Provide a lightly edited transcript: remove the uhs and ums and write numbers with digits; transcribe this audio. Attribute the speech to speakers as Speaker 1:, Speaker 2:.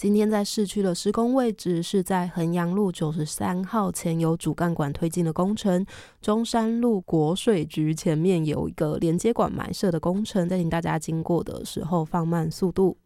Speaker 1: 今天在市区的施工位置是在衡阳路93号前有主干管推进的工程，中山路国税局前面有一个连接管埋设的工程，再请大家经过的时候放慢速度。